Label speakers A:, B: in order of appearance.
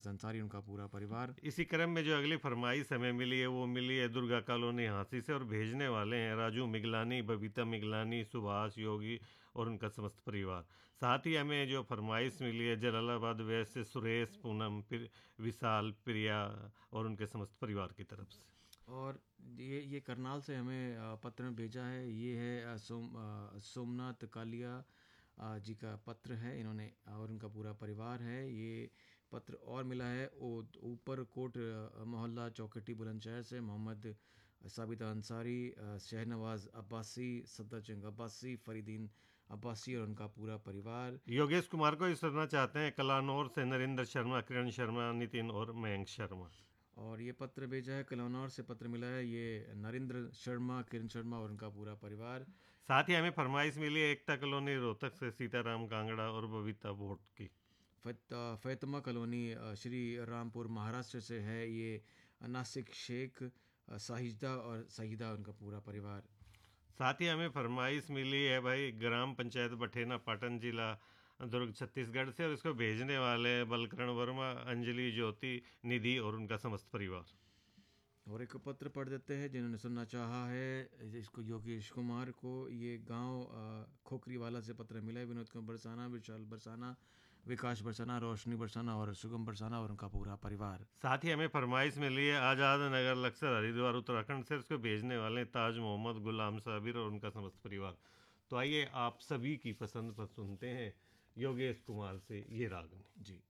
A: अंसारी, उनका पूरा परिवार।
B: इसी क्रम में जो अगली फरमाइश हमें मिली है वो मिली है दुर्गा कॉलोनी हांसी से, और भेजने वाले हैं राजू मिगलानी, बबीता मिगलानी, सुभाष योगी और उनका समस्त परिवार। साथ ही हमें जो फरमाइश मिली है जलालाबाद वेस्ट से सुरेश, पूनम, विशाल, प्रिया और उनके समस्त परिवार की तरफ से।
A: और ये करनाल से हमें पत्र में भेजा है। ये है सोमनाथ कालिया जी का पत्र है इन्होंने, और उनका पूरा परिवार है। ये पत्र और मिला है ऊपर कोट मोहल्ला चौकटी बुलंदशहर से मोहम्मद साबिता अंसारी, शहनवाज अब्बासी, सद्दा जंग अब्बासी, फरीदीन अब्बासी और उनका पूरा परिवार।
B: योगेश कुमार को इस करना चाहते हैं कलानौर से नरेंद्र शर्मा, किरण शर्मा, नितिन और मयंक शर्मा।
A: और ये पत्र भेजा है कलौनौर से, पत्र मिला है ये नरेंद्र शर्मा, किरण शर्मा और उनका पूरा परिवार।
B: साथ ही हमें फरमाइश मिली है एकता कॉलोनी रोहतक से सीताराम कांगड़ा और बबीता भोट की।
A: फैतमा कॉलोनी श्री रामपुर महाराष्ट्र से है ये नासिक शेख, साहिदा और सहीदा उनका पूरा परिवार।
B: साथ ही हमें फरमाइश मिली है भाई ग्राम पंचायत बठेना, पाटन जिला, दुर्ग, छत्तीसगढ़ से, और इसको भेजने वाले हैं बलकरण वर्मा, अंजलि, ज्योति, निधि और उनका समस्त परिवार।
A: और एक पत्र पढ़ देते हैं जिन्होंने सुनना चाहा है इसको, योगेश कुमार को। ये गांव खोखरी वाला से पत्र मिला है। विनोद कुमार बरसाना, विशाल बरसाना, विकास बरसाना, रोशनी बरसाना और सुगम बरसाना और उनका पूरा परिवार।
B: साथ ही हमें फरमाइश मिली है आज़ाद नगर लक्सर, हरिद्वार, उत्तराखंड से, उसको भेजने वाले हैं ताज मोहम्मद, गुलाम साबिर और उनका समस्त परिवार। तो आइए आप सभी की पसंद पर सुनते हैं योगेश कुमार से ये रागनी।
A: जी।